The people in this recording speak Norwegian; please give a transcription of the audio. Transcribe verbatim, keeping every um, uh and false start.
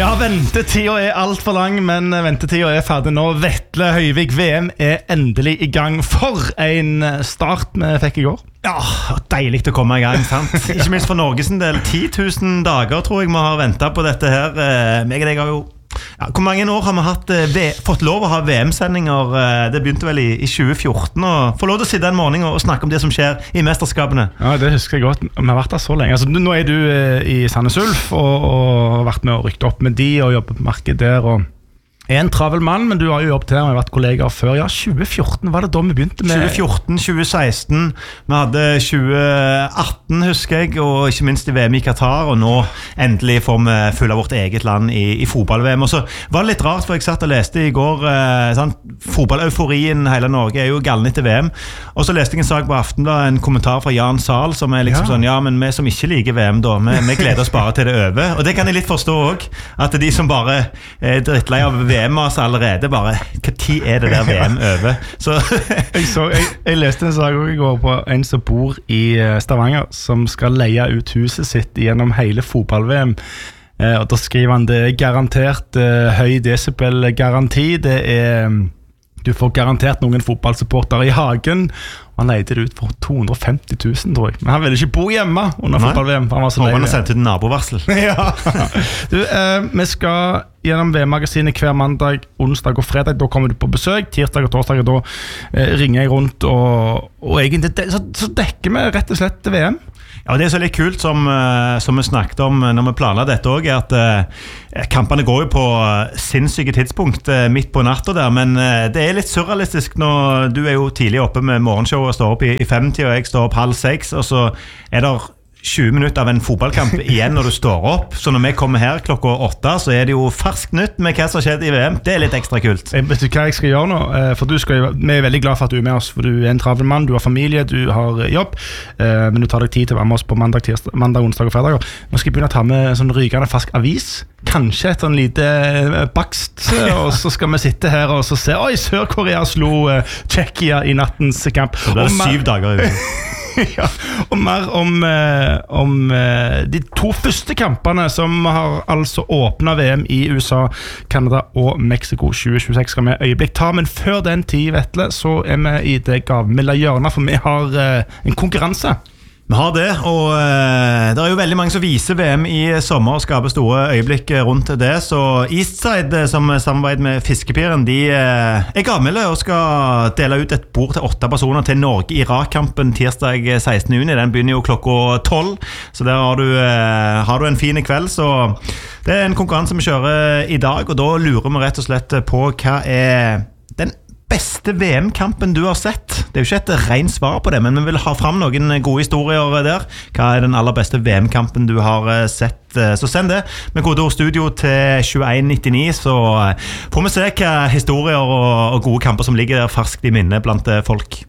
Ja, ventetida er alt for lang, men ventetida er ferdig nå. Vetle Høyvik, V M er endelig i gang. For en start vi fikk i går. Ja, deilig å komme i gang, sant? Ikke minst for Norges del. ti tusen dager tror jeg vi har ventet på dette her. Meg og deg har jo... Ja, hvor mange år har vi hatt, v fått lov å ha V M-sendinger? Det begynte vel i, i tjue fjorten, og få lov til å sitte en morgen og snakke om det som skjer i mesterskapene. Ja, det husker jeg godt. Vi har vært der så lenge. Altså, nå er du i Sandnes Ulf og, og har vært med og rykket opp med de og jobbet på markedet der, og er en travel mann, men du har jo jobbet her og har vært kollegaer før. Ja, tjue fjorten var det da vi begynte med... tjue fjorten, tjue seksten, vi hadde tjue atten, husker jeg, og ikke minst i V M i Qatar, og nå endelig får vi følge vårt eget land i, i fotball-V M. Og så var det litt rart, for jeg satt og leste i går, eh, sånn, fotball-euforien hele Norge er jo gallen etter V M, og så leste jeg en sak på Aftenbladet, en kommentar fra Jan Sahl, som er liksom ja. sånn, ja, men vi som ikke liker V M da, vi, vi gleder oss bare til det over, og det kan jeg litt forstå også, at de som bare er drittlei av V M altså allerede bare, hva tid er det der V M over? Så jeg, så, jeg, jeg leste en sak i går på en som bor i Stavanger, som skal leie ut huset sitt gjennom hele fotball-V M. Eh, og da skriver han det er garantert eh, høy decibel-garanti, det er, du får garantert noen fotballsupporter i hagen, og han leide det ut for to hundre og femti tusen, tror jeg. Men han ville ikke bo hjemme under fotball-V M. Han var så lei. Håper han har sendt ut en nabovarsel. Ja. Du, eh, vi skal gjennom V M-magasinet hver mandag, onsdag og fredag. Da kommer du på besøk. Tirsdag og torsdag, og da eh, ringer jeg rundt, og, og egentlig så, så dekker vi rett og slett V M. Ja, det er så litt kult som, som vi snakket om når vi planla dette også, er at eh, kampene går jo på sinnssyke tidspunkt eh, midt på natta der, men eh, det er litt surrealistisk når du er jo tidlig oppe med morgenshow og står opp i, i femtid, og jeg står opp halv seks, og så er det tjue minutter av en fotballkamp igjen når du står opp, så når vi kommer her klokka åtte, så er det jo ferskt nytt med hva som har skjedd i V M. Det er litt ekstra kult. Jeg vet du hva jeg skal gjøre nå? For du skal, vi er veldig glad for at du er med oss, for du er en travel mann, du har familie, du har jobb, men du tar deg tid til å være med oss på mandag, tirsdag, mandag onsdag og fredag. Nå skal jeg begynne å ta med sånn rykende fersk avis, kanskje et sånn lite bakst, og så skal vi sitte her og så se, oi, Sør-Korea slo Tsjekkia i nattens kamp. Så blir det syv dager i ja, og mer om, eh, om eh, de to første kampene som har altså åpnet V M i U S A, Canada og Mexico tjue tjueseks skal vi øyeblikk ta, men før den tid, Vetle, så er vi i det gavmilde hjørnet, for vi har eh, en konkurranse. Vi har det, og uh, det er jo veldig mange som viser V M i sommer og skaper store øyeblikk rundt det, så Eastside, som samarbeider med Fiskepiren, de uh, er gavmilde og skal dele ut et bord til åtte personer til Norge-Irak-kampen tirsdag sekstende juni. Den begynner jo klokka tolv, så der har du, uh, har du en fin kveld, så det er en konkurranse vi kjører i dag, og da lurer vi rett og slett på hva er den beste V M-kampen du har sett. Det er jo ikke et rent svar på det, men vi vil ha fram noen gode historier der. Hva er den aller beste V M-kampen du har sett? Så send det med kodeord studio til tjueen nittini, så får vi se hva historier og gode kamper som ligger der ferskt i minne blant folk.